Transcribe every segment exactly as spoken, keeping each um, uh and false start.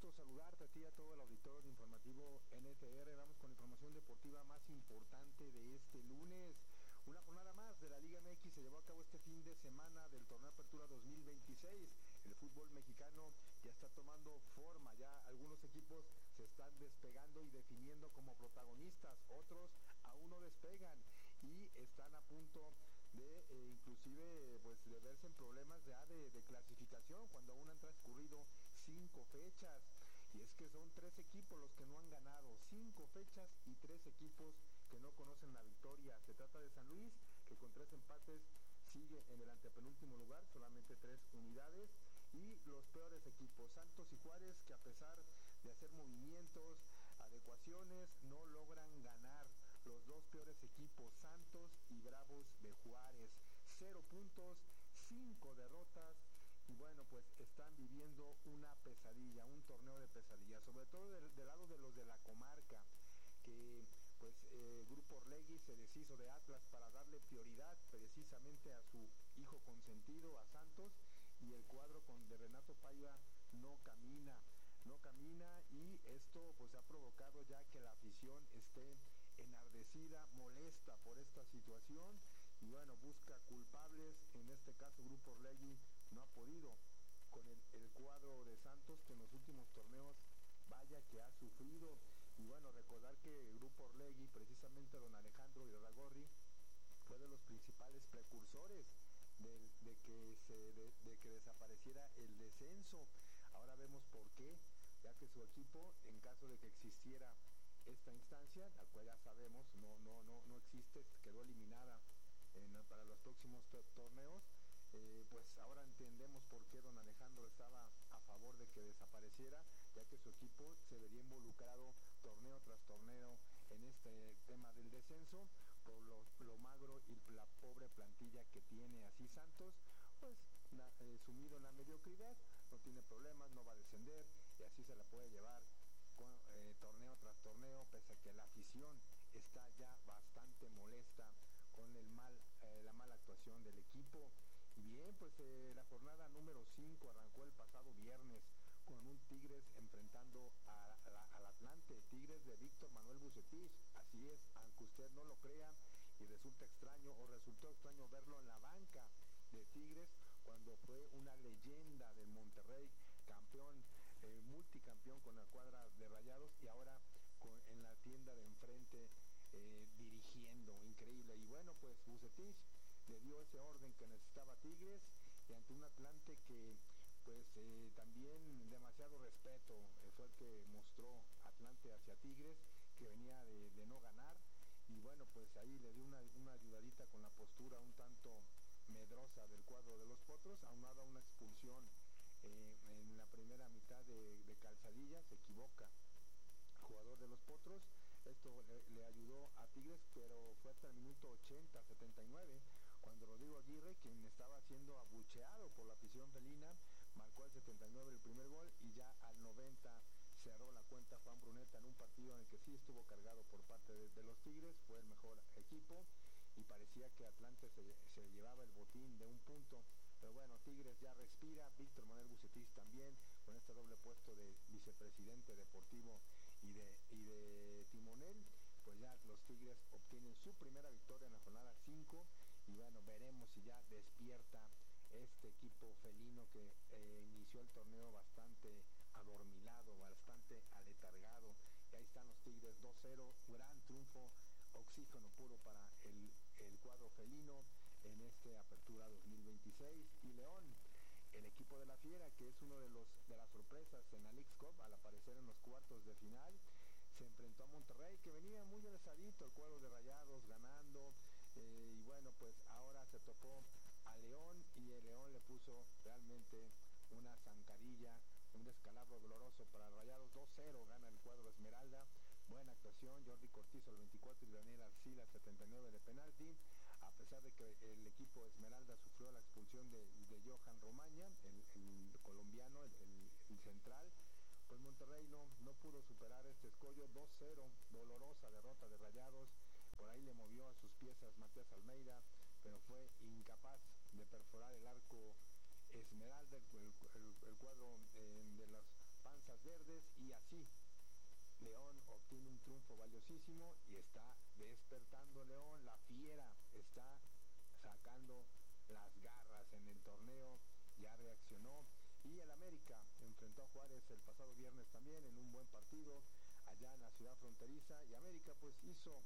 gusto saludarte a ti y a todo el auditorio de Informativo N T R. Vamos con la información deportiva más importante de este lunes. Una jornada más de la Liga M X se llevó a cabo este fin de semana del Torneo Apertura dos mil veintiséis. El fútbol mexicano ya está tomando forma, ya algunos equipos se están despegando y definiendo como protagonistas, otros aún no despegan y están a punto de eh, inclusive pues de verse en problemas ya de, de clasificación cuando aún han transcurrido cinco fechas. Y es que son tres equipos los que no han ganado, cinco fechas y tres equipos que no conocen la victoria. Se trata de San Luis, que con tres empates sigue en el antepenúltimo lugar, solamente tres unidades. Y los peores equipos, Santos y Juárez, que a pesar de hacer movimientos, adecuaciones, no logran ganar. Los dos peores equipos, Santos y Bravos de Juárez, cero puntos, cinco derrotas. Y bueno, pues están viviendo una pesadilla, un torneo de pesadillas, sobre todo del, del lado de los de la comarca, que pues eh, Grupo Orlegui se deshizo de Atlas para darle prioridad precisamente a su hijo consentido, a Santos, y el cuadro con de Renato Paiva no camina, no camina y esto pues ha provocado ya que la afición esté enardecida, molesta por esta situación y bueno, busca culpables. En este caso Grupo Orlegui no ha podido con el, el cuadro de Santos, que en los últimos torneos vaya que ha sufrido. Y bueno, recordar que el Grupo Orlegui, precisamente don Alejandro Irarrágorri, fue de los principales precursores de, de, que se, de, de que desapareciera el descenso. Ahora vemos por qué, ya que su equipo, en caso de que existiera esta instancia, la cual ya sabemos no, no, no, no existe, quedó eliminada en, para los próximos to- torneos, eh, pues ahora entendemos por qué don Alejandro estaba a favor de que desapareciera, ya que su equipo se vería involucrado torneo tras torneo en este tema del descenso, por lo, lo magro y la pobre plantilla que tiene. Así Santos, pues na, eh, sumido en la mediocridad, no tiene problemas, no va a descender y así se la puede llevar con, eh, torneo tras torneo, pese a que la afición está ya bastante molesta con el mal, eh, la mala actuación del equipo. Y bien, pues eh, la jornada número cinco arrancó el pasado viernes con un Tigres enfrentando a, a la, al Atlante, Tigres de Víctor Manuel Vucetich. Así es, aunque usted no lo crea y resulta extraño o resultó extraño verlo en la banca de Tigres cuando fue una leyenda del Monterrey, campeón, eh, multicampeón con la cuadra de Rayados y ahora con, en la tienda de enfrente eh, dirigiendo, increíble. Y bueno, pues Vucetich le dio ese orden que necesitaba Tigres y ante un Atlante que pues eh, también demasiado respeto eh, fue el que mostró Atlante hacia Tigres, que venía de, de no ganar y bueno, pues ahí le dio una, una ayudadita con la postura un tanto medrosa del cuadro de los Potros, aunado a una expulsión eh, en la primera mitad de, de Calzadilla, se equivoca el jugador de los Potros. Esto le, le ayudó a Tigres, pero fue hasta el minuto ochenta, setenta y nueve, cuando Rodrigo Aguirre, quien estaba siendo abucheado por la afición felina, marcó al setenta y nueve el primer gol y ya al noventa cerró la cuenta Juan Bruneta en un partido en el que sí estuvo cargado por parte de, de los Tigres, fue el mejor equipo y parecía que Atlante se, se llevaba el botín de un punto. Pero bueno, Tigres ya respira, Víctor Manuel Vucetich también, con este doble puesto de vicepresidente deportivo y de, y de timonel, pues ya los Tigres obtienen su primera victoria en la jornada cinco y bueno, veremos si ya despierta este equipo felino que eh, inició el torneo bastante adormilado, bastante aletargado. Y ahí están los Tigres dos cero, gran triunfo, oxígeno puro para el, el cuadro felino en este Apertura dos mil veintiséis. Y León, el equipo de la Fiera, que es uno de los de las sorpresas en la Leagues Cup al aparecer en los cuartos de final, se enfrentó a Monterrey, que venía muy alzadito, el cuadro de Rayados ganando, eh, y bueno, pues ahora se topó a León y el León le puso realmente una zancadilla, un descalabro doloroso para Rayados. Dos cero gana el cuadro Esmeralda, buena actuación, Jordi Cortizo al veinticuatro y Daniel Arcila al setenta y nueve de penalti, a pesar de que el equipo Esmeralda sufrió la expulsión de, de Johan Romaña, el, el colombiano, el, el, el central. Pues Monterrey no, no pudo superar este escollo, dos cero, dolorosa derrota de Rayados, por ahí le movió a sus piezas Matías Almeida, pero fue incapaz de perforar el arco Esmeralda, el, el, el cuadro eh, de las panzas verdes, triunfo valiosísimo y está despertando León, la fiera está sacando las garras en el torneo, ya reaccionó. Y el América enfrentó a Juárez el pasado viernes también en un buen partido allá en la ciudad fronteriza, y América pues hizo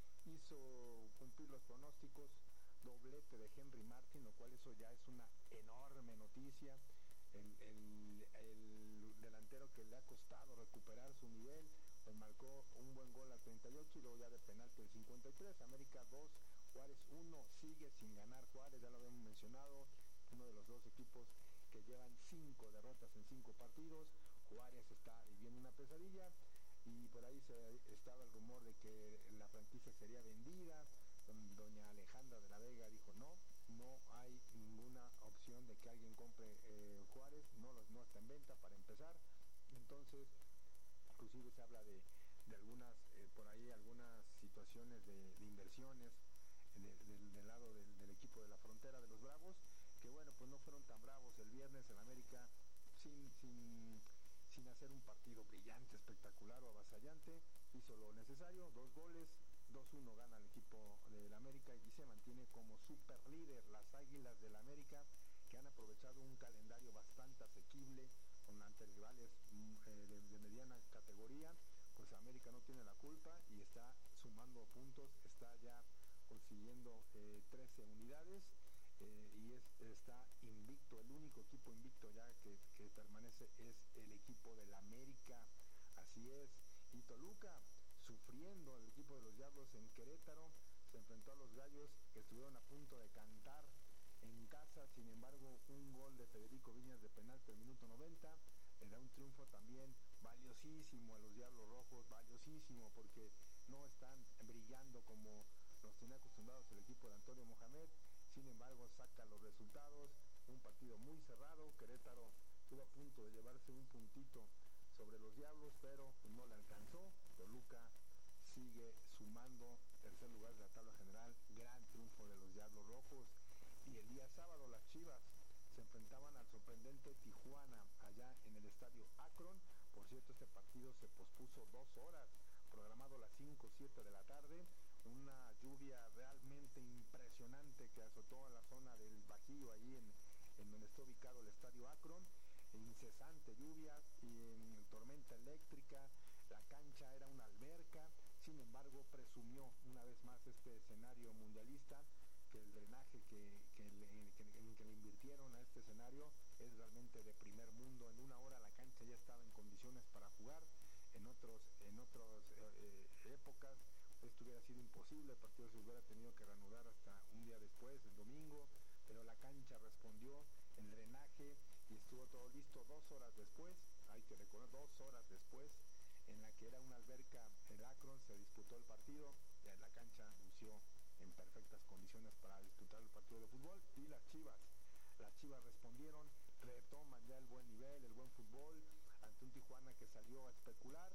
hizo cumplir los pronósticos, doblete de Henry Martin, lo cual eso ya es una enorme noticia. El, el, el delantero que le ha costado recuperar su nivel, pues marcó un buen gol al treinta y ocho y luego ya de penalti el cincuenta y tres. América dos, Juárez uno, sigue sin ganar Juárez, ya lo habíamos mencionado, uno de los dos equipos que llevan cinco derrotas en cinco partidos. Juárez está viviendo una pesadilla y por ahí se estaba el rumor de que la franquicia sería vendida. Doña Alejandra de la Vega dijo no, no hay ninguna opción de que alguien compre eh, Juárez, no, no está en venta para empezar. Entonces, inclusive se habla de, de algunas, eh, por ahí algunas situaciones de, de inversiones de, de, del lado del, del equipo de la frontera de los Bravos, que bueno, pues no fueron tan bravos el viernes en América, sin, sin, sin hacer un partido brillante, espectacular o avasallante, hizo lo necesario, dos goles, dos uno gana el equipo del América y se mantiene como super líder. Las Águilas del América, que han aprovechado un calendario bastante asequible con ante rivales eh, de, de mediana categoría, pues América no tiene la culpa y está sumando puntos, está ya consiguiendo eh, trece unidades eh, y es, está invicto. El único equipo invicto ya que, que permanece es el equipo del América, así es. Y Toluca sufriendo, el equipo de los Diablos en Querétaro se enfrentó a los Gallos, que estuvieron a punto de cantar en casa. Sin embargo, un gol de Federico Viñas de penalti al minuto noventa le da un triunfo también valiosísimo a los Diablos Rojos, valiosísimo porque no están brillando como nos tenía acostumbrados el equipo de Antonio Mohamed. Sin embargo, saca los resultados, un partido muy cerrado. Querétaro estuvo a punto de llevarse un puntito sobre los Diablos, pero no le alcanzó. Toluca sigue sumando tercer lugar de la tabla general, gran triunfo de los Diablos Rojos. Y el día sábado las Chivas se enfrentaban al sorprendente Tijuana allá en el estadio Akron. Por cierto, este partido se pospuso dos horas, programado a las cinco o siete de la tarde. Una lluvia realmente impresionante que azotó a la zona del Bajío, ahí en, en donde está ubicado el estadio Akron. Incesante lluvia y en tormenta eléctrica, la cancha era una alberca. Sin embargo, presumió una vez más este escenario mundialista que el drenaje que, que, le, que, que le invirtieron a este escenario es realmente de primer mundo. En una hora la cancha ya estaba en condiciones para jugar. En otros en otras eh, épocas esto hubiera sido imposible, el partido se hubiera tenido que reanudar hasta un día después, el domingo, pero la cancha respondió, el drenaje, y estuvo todo listo dos horas después. Hay que recordar, dos horas después, en la que era una alberca en Akron, se disputó el partido, y la cancha lució en perfectas condiciones para disputar el partido de fútbol. Y las Chivas, las Chivas respondieron, retoman ya el buen nivel, el buen fútbol, ante un Tijuana que salió a especular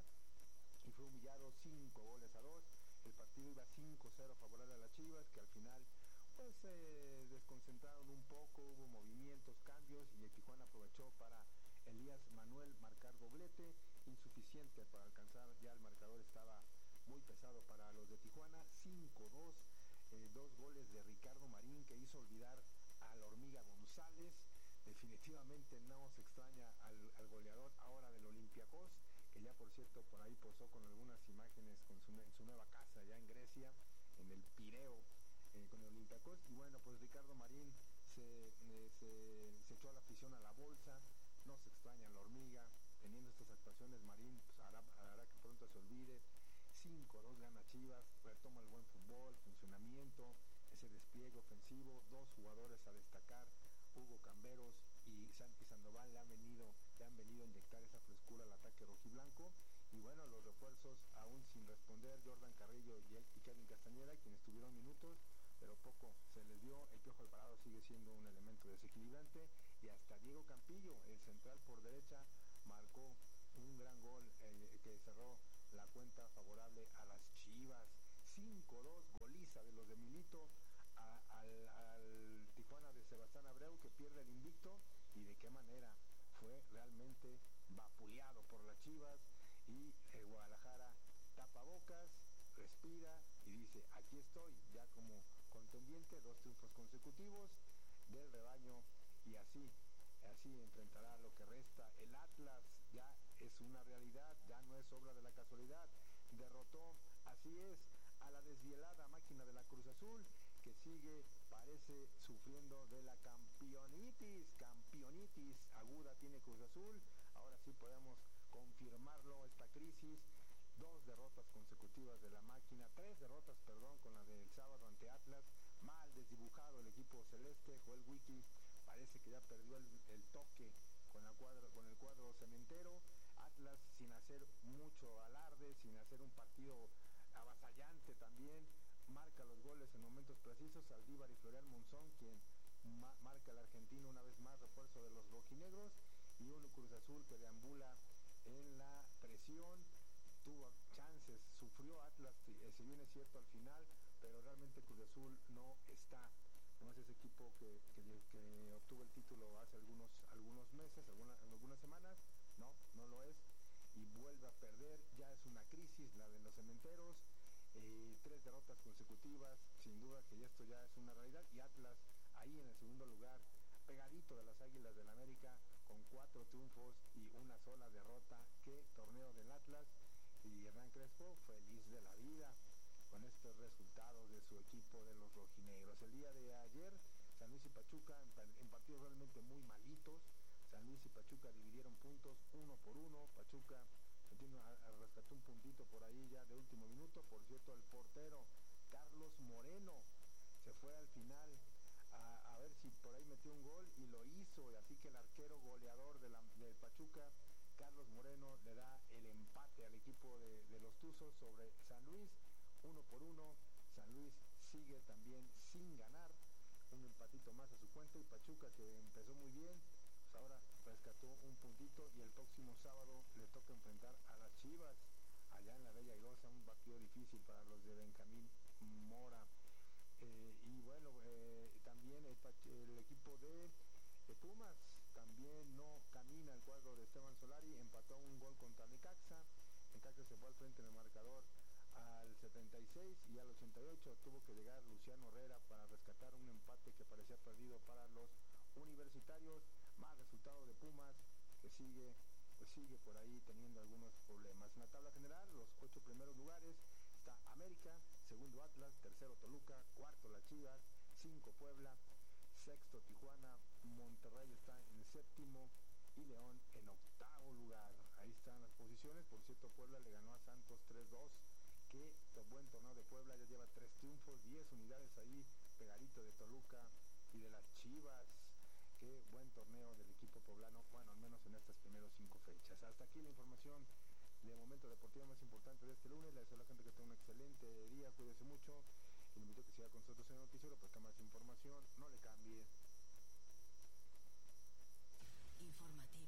y fue humillado cinco goles a dos. El partido iba cinco cero favorable a las Chivas, que al final pues se eh, desconcentraron un poco, hubo movimientos, cambios, y el Tijuana aprovechó para Elías Manuel marcar doblete, insuficiente para alcanzar, ya el marcador estaba muy pesado para los de Tijuana. Cinco dos, eh, dos goles de Ricardo Marín, que hizo olvidar a la Hormiga González. Definitivamente no se extraña al, al goleador ahora del Olympiacos, que ya por cierto por ahí posó con algunas imágenes con su, en su nueva casa ya en Grecia, en el Pireo, eh, con el Olympiacos. Y bueno, pues Ricardo Marín se, eh, se, se echó a la afición a la bolsa. No se extraña a la Hormiga, teniendo estas actuaciones Marín pues hará, hará que pronto se olvide. Cinco dos gana Chivas, retoma el buen fútbol, funcionamiento, ese despliegue ofensivo, dos jugadores a destacar, Hugo Camberos y Santi Sandoval le han venido, le han venido a inyectar esa frescura al ataque rojiblanco. Y bueno, los refuerzos aún sin responder, Jordan Carrillo y, el, y Kevin Castañeda, quienes tuvieron minutos, pero poco se les dio. El Piojo Alvarado sigue siendo un elemento desequilibrante, y hasta Diego Campillo, el central por derecha, marcó un gran gol eh, que cerró la cuenta favorable a las Chivas. Cinco dos, goliza de los de Milito a, al, al Tijuana de Sebastián Abreu, que pierde el invicto, y de qué manera fue realmente vapuleado por las Chivas. Y el Guadalajara está tapabocas, respira y dice, aquí estoy, ya como contendiente, dos triunfos consecutivos del rebaño, y así, así enfrentará lo que resta. El Atlas ya es una realidad, ya no es obra de la casualidad, derrotó, así es, a la desvielada máquina de la Cruz Azul, que sigue, parece, sufriendo de la campeonitis, campeonitis aguda tiene Cruz Azul. Ahora sí podemos confirmarlo, esta crisis. Dos derrotas consecutivas de la máquina, tres derrotas, perdón, con la del sábado ante Atlas. Mal desdibujado el equipo celeste. Joel Wiki parece que ya perdió el, el toque con, la cuadra, con el cuadro cementero. Atlas sin hacer mucho alarde, sin hacer un partido avasallante también, marca los goles en momentos precisos. Saldívar y Florian Monzón, quien ma marca el argentino una vez más, refuerzo de los rojinegros, y un Cruz Azul que deambula en la presión. Tuvo chances, sufrió Atlas, eh, si bien es cierto al final, pero realmente Cruz Azul no está, no es ese equipo que, que, que obtuvo el título hace algunos, algunos meses, alguna, algunas semanas, no, no lo es, y vuelve a perder. Ya es una crisis la de los cementeros, eh, tres derrotas consecutivas, sin duda que esto ya es una realidad, y Atlas ahí en el segundo lugar, pegadito de las Águilas del América, con cuatro triunfos y una sola derrota. Qué torneo del Atlas, y Hernán Crespo feliz de la vida con estos resultados de su equipo de los rojinegros. El día de ayer, San Luis y Pachuca, en, en partidos realmente muy malitos, San Luis y Pachuca dividieron puntos uno por uno. Pachuca rescató un puntito por ahí ya de último minuto. Por cierto, el portero Carlos Moreno se fue al final a, a ver si por ahí metió un gol, y lo hizo, y así que el arquero goleador de, la, de Pachuca, Carlos Moreno, le da el empate al equipo de, de los Tuzos sobre San Luis, uno por uno. San Luis sigue también sin ganar, un empatito más a su cuenta, y Pachuca, que empezó muy bien, pues ahora rescató un puntito, y el próximo sábado le toca enfrentar a las Chivas allá en la Bella Airosa, un partido difícil para los de Benjamín Mora. Eh, y bueno, eh, también el, el equipo de, de Pumas también no camina. El cuadro de Esteban Solari empató un gol contra Necaxa. Necaxa se fue al frente en el marcador al setenta y seis, y al ochenta y ocho tuvo que llegar Luciano Herrera para rescatar un empate que parecía perdido para los universitarios. Mal resultado de Pumas, que sigue, pues sigue por ahí teniendo algunos problemas. En la tabla general, los ocho primeros lugares, está América, segundo Atlas, tercero Toluca, cuarto las Chivas, cinco Puebla, sexto Tijuana, Monterrey está en séptimo, y León en octavo lugar. Ahí están las posiciones. Por cierto, Puebla le ganó a Santos tres dos. Qué buen torneo de Puebla, ya lleva tres triunfos, diez unidades ahí, pegadito de Toluca y de las Chivas. Qué buen torneo del equipo poblano, bueno, al menos en estas primeras cinco fechas. Hasta aquí la información de momento deportivo más importante de este lunes. Le deseo a la gente que tenga un excelente día, cuídese mucho, y le invito a que siga con nosotros en el noticiero, pues que más información, no le cambie. Informativo.